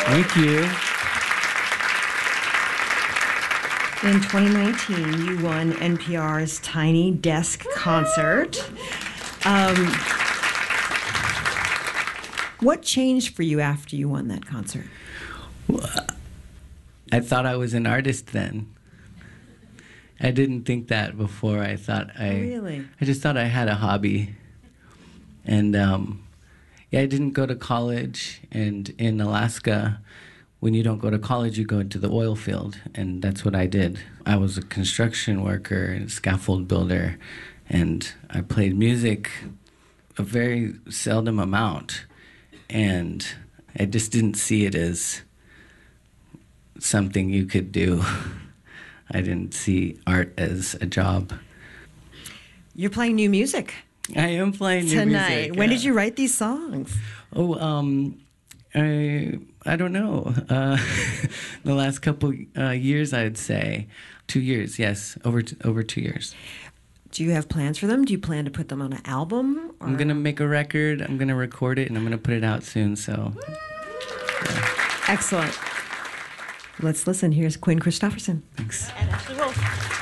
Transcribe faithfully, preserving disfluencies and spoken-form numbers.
Thank you. In twenty nineteen, you won N P R's Tiny Desk Concert. Um, what changed for you after you won that concert? I thought I was an artist then. I didn't think that before. I thought I... Really? I just thought I had a hobby. And, um, yeah, I didn't go to college. And in Alaska, when you don't go to college, you go into the oil field. And that's what I did. I was a construction worker and scaffold builder. And I played music a very seldom amount. And I just didn't see it as something you could do. I didn't see art as a job. You're playing new music. I am playing new tonight. music. When yeah. did you write these songs? Oh, um, I I don't know. Uh, the last couple uh, years, I'd say, two years. Yes, over t- over two years. Do you have plans for them? Do you plan to put them on an album? Or? I'm gonna make a record. I'm gonna record it, and I'm gonna put it out soon. So, yeah. Excellent. Let's listen. Here's Quinn Christopherson. Thanks. And Ashley Wolf.